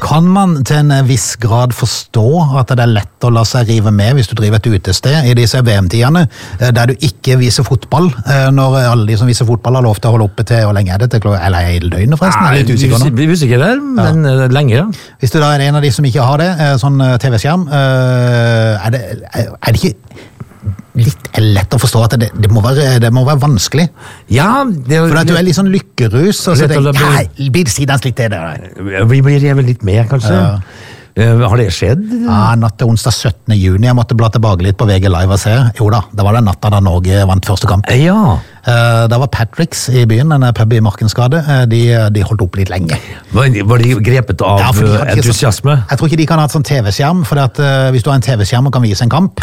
Kan man til en viss grad forstå at det lett å la seg rive med hvis du driver et utested i disse VM-tidene, der du ikke viser fotball, når alle de som viser fotball har lov til å holde oppe til, hvor lenge det til eller hele døgnet forresten? Nei, vi er usikker der, men lenge, ja. Hvis du da er en av de som ikke har det, sånn TV-skjerm, er det ikke litt lett å forstå at det må være vanskelig? Ja, for at du er litt sånn lykkerus, og så blir sidens litt til det. Vi blir revet litt med, kanskje. Har det skjedd? Ja, natt til onsdag 17. juni. Jeg måtte bla tilbake litt på VG Live og se. Jo da, det var den natta da Norge vant første kamp. Ja. Da var Patricks i byen, en pub i Markensgade. De holdt opp litt lenge. Var de grepet av entusiasme? Jeg tror ikke de kan ha et sånn TV-skjerm, for hvis du har en TV-skjerm og kan vise en kamp,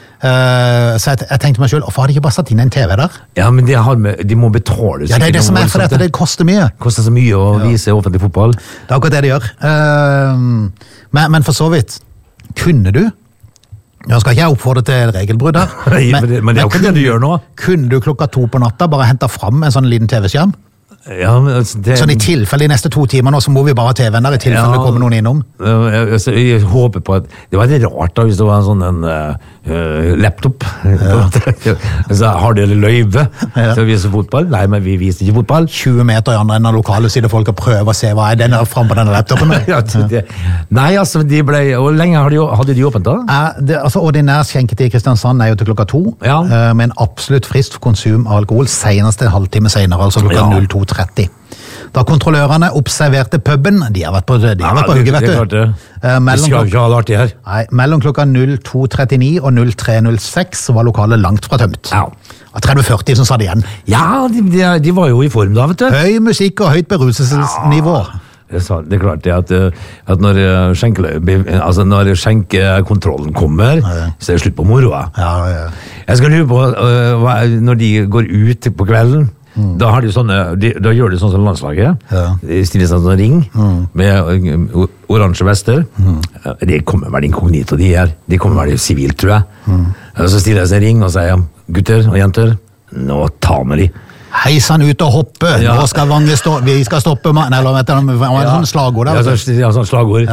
så jeg tenkte meg selv, hvorfor har de ikke bare satt inn en TV der? Ja, men de må betale. Ja, det er det som er, for det koster mye. Det koster så mye å vise offentlig fotball. Det er akkurat det de gjør. Men for så vidt, kunne du, nå skal ikke jeg oppfordre til regelbrudd her, men det er jo ikke det du gjør nå. Kunne du klokka 2 på natta bare hente fram en sånn liten TV-skjerm? Ja, men sånn i tilfelle de neste 2 timer nå, så må vi bare ha TV-en der i tilfelle det kommer noen innom. Jeg håper på at det var litt rart da, hvis det var en sånn laptop. Så har dere løyve til å vise fotball? Nei, men vi viser ikke fotball. 20 meter i andre enden av lokalet sitter folk og prøver å se hva er denne frem på denne laptopen. Nei, altså, hvor lenge hadde de åpent da? Ordinær skjenketid i Kristiansand er jo til klokka 2, med en absolutt frist for konsum av alkohol senest en halvtime senere, altså klokka 02:30. Da kontrollørene observerte puben, de har vært på hugget, vet du. Vi skal ikke ha det artig her. Nei, mellom klokka 02:39 og 03:06 var lokalet langt fra tømt. Ja. 30-40 som sa det igjen. Ja, de var jo i form da, vet du. Høy musikk og høyt beruselsesnivå. Det er klart at når skjenkekontrollen kommer, så er det slutt på moroa. Jeg skal lure på, når de går ut på kvelden, da gjør de sånn som landslaget. De stiller seg sånn ring med oransje vester. De kommer vel inkognito, de her. De kommer vel sivilt, tror jeg. Og så stiller jeg seg en ring og sier, gutter og jenter, nå tar vi de. Heis han ut og hoppe, nå skal Vange vi skal stoppe eller vet du, sånn slagord der. Ja, sånn slagord.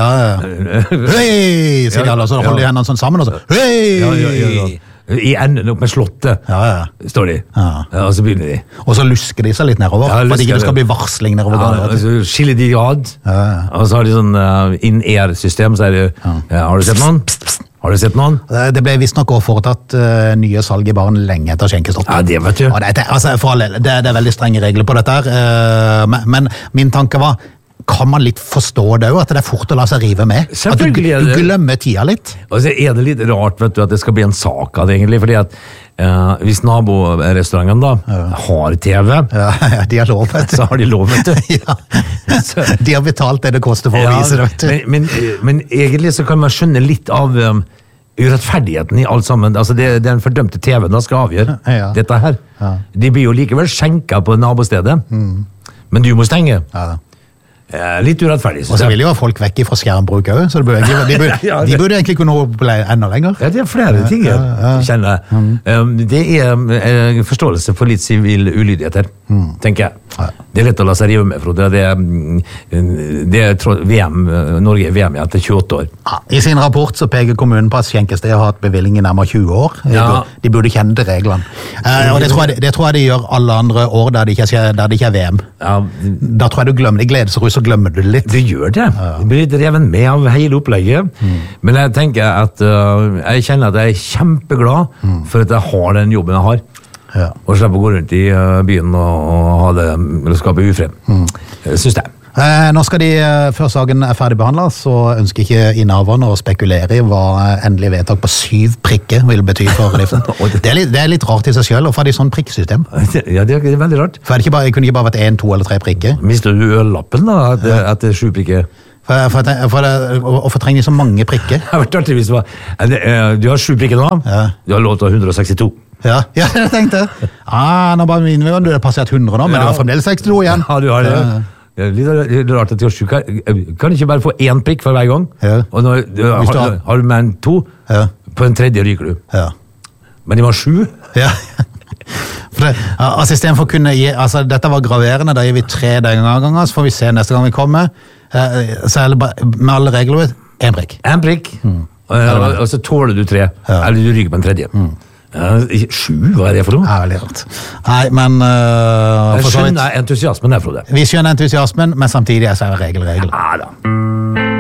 Hei, sier de alle, så holder de hendene sånn sammen og så, hei! I enden opp med slottet, står de. Og så begynner de. Og så lusker de seg litt nedover, for at ikke det skal bli varsling nedover. Så skiller de rad, og så har de sånn in-air-system, så er det, har du sett noen? Har du sett noen? Det ble vist nok også foretatt nye salg i baren lenge etter skjenkestopp. Ja, det vet du. Det er veldig strenge regler på dette her, men min tanke var, kan man litt forstå det jo, at det er fort å la seg rive med? At du glemmer tida litt? Og så er det litt rart, vet du, at det skal bli en sak av det egentlig, fordi at hvis naborestauranten da har TV, de har lov, vet du. Så har de lov, vet du. De har betalt det koster for å vise det, vet du. Men egentlig så kan man skjønne litt av urettferdigheten i alt sammen. Altså det er den fordømte TV-en da skal avgjøre dette her. De blir jo likevel skjenket på nabostedet, men du må stenge. Litt urettferdig. Og så vil jo folk vekk fra skjermbruk også, så de burde egentlig kunne bli enda lenger. Ja, det er flere ting jeg kjenner. Det er forståelse for litt sivil ulydighet her, tenker jeg. Det er lett å la seg rive med, Frode. Det er Norge er VM etter 28 år. I sin rapport så peker kommunen på at skjenkested har hatt bevilling i nærmere 20 år. De burde kjenne til reglene. Og det tror jeg de gjør alle andre år der det ikke er VM. Da tror jeg du glemmer det, gledesrus og glemmer du det litt. Du gjør det. Du blir litt reven med av hele opplegget. Men jeg tenker at jeg kjenner at jeg er kjempeglad for at jeg har den jobben jeg har. Og slipper å gå rundt i byen og skape ufred. Synes jeg. Nå skal de, før saken er ferdig behandlet, så ønsker ikke innehaverne å spekulere i hva endelig vedtak på 7 prikker vil bety for driften. Det er litt rart i seg selv å få de sånn prikksystem. Ja, det er veldig rart. For det kunne ikke bare vært 1, 2 eller 3 prikker. Mister du øllappen da, at det er 7 prikker? Hvorfor trenger de så mange prikker? Det har vært artig hvis det var, du har 7 prikker nå, du har lov til å ha 162. Ja, jeg tenkte. Nå bare minner vi om du har passert 100 nå, men du har fremdeles 62 igjen. Ja, du har det. Det er litt rart at du har 7. Kan du ikke bare få 1 prikk for hver gang? Og når har du med en 2, på den tredje ryker du. Men de var 7. Ja. I stedet for å kunne gi, dette var graverende, da gir vi 3 ganger, så får vi se neste gang vi kommer. Så er det bare, med alle regler, en prikk. En prikk. Og så tåler du 3, eller du ryker på en tredje. 7, hva er det for noe? Ja, veldig rart. Nei, men... jeg skjønner entusiasmen der, Frode. Vi skjønner entusiasmen, men samtidig er det regel. Ja da.